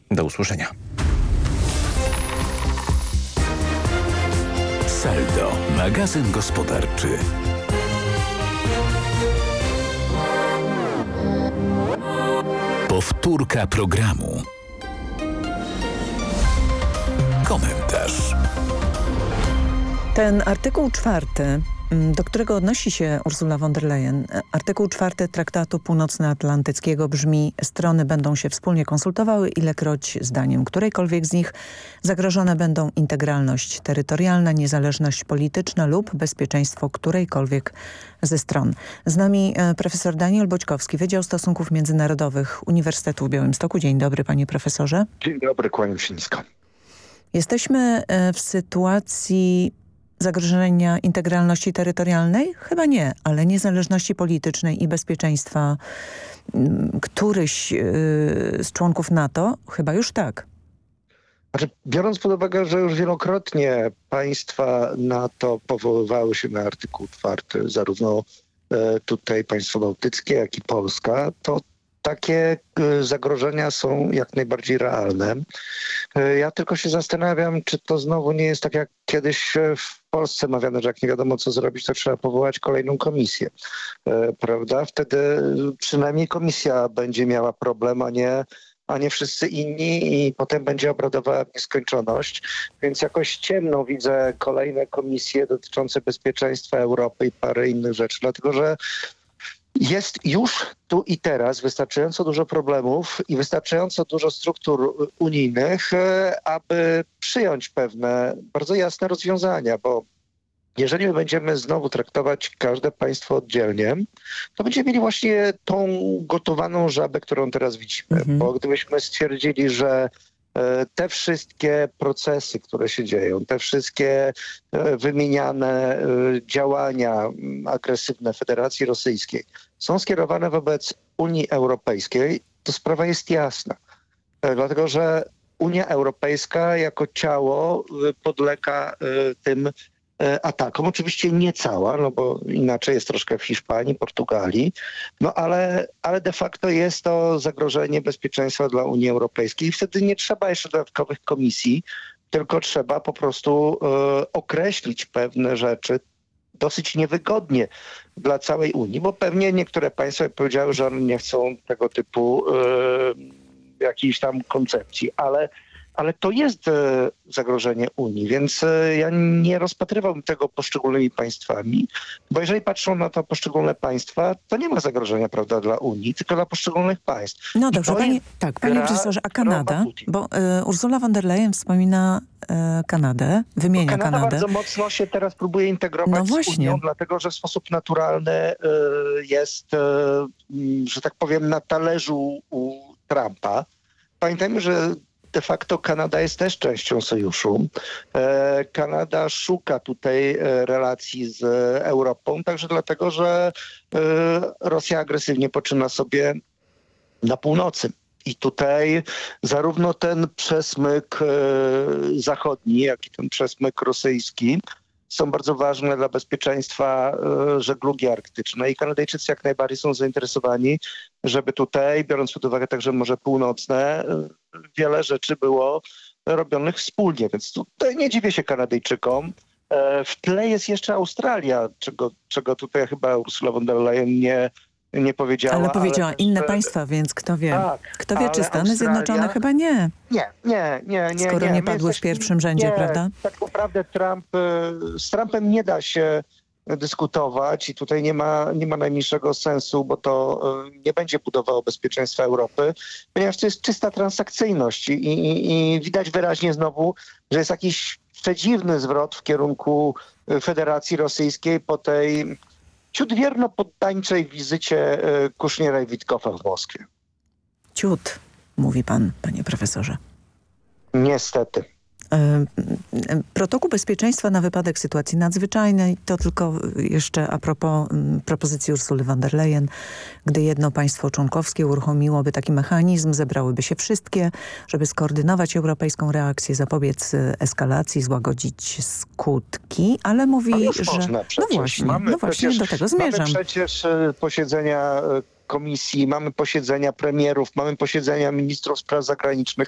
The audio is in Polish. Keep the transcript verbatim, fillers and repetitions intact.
Do usłyszenia. Saldo, magazyn gospodarczy. Powtórka programu. Komentarz. Ten artykuł czwarty, do którego odnosi się Ursula von der Leyen, artykuł czwarty Traktatu Północnoatlantyckiego brzmi: strony będą się wspólnie konsultowały, ilekroć zdaniem którejkolwiek z nich zagrożone będą integralność terytorialna, niezależność polityczna lub bezpieczeństwo którejkolwiek ze stron. Z nami profesor Daniel Boćkowski, Wydział Stosunków Międzynarodowych Uniwersytetu w Białymstoku. Dzień dobry, panie profesorze. Dzień dobry, kłaniam się nisko. Jesteśmy w sytuacji zagrożenia integralności terytorialnej? Chyba nie, ale niezależności politycznej i bezpieczeństwa któryś z członków NATO? Chyba już tak. Znaczy, biorąc pod uwagę, że już wielokrotnie państwa NATO powoływały się na artykuł czwarty, zarówno tutaj państwo bałtyckie, jak i Polska, to takie zagrożenia są jak najbardziej realne. Ja tylko się zastanawiam, czy to znowu nie jest tak, jak kiedyś w Polsce mawiano, że jak nie wiadomo co zrobić, to trzeba powołać kolejną komisję. Prawda? Wtedy przynajmniej komisja będzie miała problem, a nie, a nie wszyscy inni, i potem będzie obradowała w nieskończoność. Więc jakoś ciemno widzę kolejne komisje dotyczące bezpieczeństwa Europy i parę innych rzeczy, dlatego że jest już tu i teraz wystarczająco dużo problemów i wystarczająco dużo struktur unijnych, aby przyjąć pewne bardzo jasne rozwiązania, bo jeżeli my będziemy znowu traktować każde państwo oddzielnie, to będziemy mieli właśnie tą gotowaną żabę, którą teraz widzimy. Mhm. Bo gdybyśmy stwierdzili, że te wszystkie procesy, które się dzieją, te wszystkie wymieniane działania agresywne Federacji Rosyjskiej są skierowane wobec Unii Europejskiej, to sprawa jest jasna. Dlatego, że Unia Europejska jako ciało podlega tym atakom. Oczywiście nie cała, no bo inaczej jest troszkę w Hiszpanii, Portugalii, no ale, ale de facto jest to zagrożenie bezpieczeństwa dla Unii Europejskiej i wtedy nie trzeba jeszcze dodatkowych komisji, tylko trzeba po prostu e, określić pewne rzeczy dosyć niewygodnie dla całej Unii, bo pewnie niektóre państwa powiedziały, że one nie chcą tego typu e, jakiejś tam koncepcji, ale Ale to jest e, zagrożenie Unii, więc e, ja nie rozpatrywałbym tego poszczególnymi państwami, bo jeżeli patrzą na to poszczególne państwa, to nie ma zagrożenia, prawda, dla Unii, tylko dla poszczególnych państw. No dobrze, panie, tak, panie profesorze, a Kanada? Bo e, Ursula von der Leyen wspomina e, Kanadę, wymienia Kanada Kanadę. bardzo mocno się teraz próbuje integrować no z Unią, dlatego że w sposób naturalny e, jest, e, że tak powiem, na talerzu u Trumpa. Pamiętajmy, że de facto Kanada jest też częścią sojuszu. E, Kanada szuka tutaj e, relacji z Europą, także dlatego, że e, Rosja agresywnie poczyna sobie na północy. I tutaj zarówno ten przesmyk e, zachodni, jak i ten przesmyk rosyjski są bardzo ważne dla bezpieczeństwa e, żeglugi arktycznej. I Kanadyjczycy jak najbardziej są zainteresowani, żeby tutaj, biorąc pod uwagę także Morze Północne, e, wiele rzeczy było robionych wspólnie. Więc tutaj nie dziwię się Kanadyjczykom. E, w tle jest jeszcze Australia, czego, czego tutaj chyba Ursula von der Leyen nie, nie powiedziała. Ale powiedziała ale inne też, państwa, więc kto wie. Tak, kto wie, czy Stany Australia... Zjednoczone? Chyba nie. Nie, nie, nie. nie Skoro nie, nie padły w pierwszym rzędzie, nie, prawda? Tak naprawdę Trump, z Trumpem nie da się dyskutować i tutaj nie ma, nie ma najmniejszego sensu, bo to nie będzie budowało bezpieczeństwa Europy, ponieważ to jest czysta transakcyjność i, i, i widać wyraźnie znowu, że jest jakiś przedziwny zwrot w kierunku Federacji Rosyjskiej po tej ciut-wierno-poddańczej wizycie Kuszniera i Witkowa w Moskwie. Ciut, mówi pan, panie profesorze. Niestety. Protokół bezpieczeństwa na wypadek sytuacji nadzwyczajnej, to tylko jeszcze a propos propozycji Ursuly von der Leyen, gdy jedno państwo członkowskie uruchomiłoby taki mechanizm, zebrałyby się wszystkie, żeby skoordynować europejską reakcję, zapobiec eskalacji, złagodzić skutki, ale mówi, no że... Można no właśnie, mamy no właśnie przecież, do tego zmierzam. Mamy przecież posiedzenia komisji, mamy posiedzenia premierów, mamy posiedzenia ministrów spraw zagranicznych.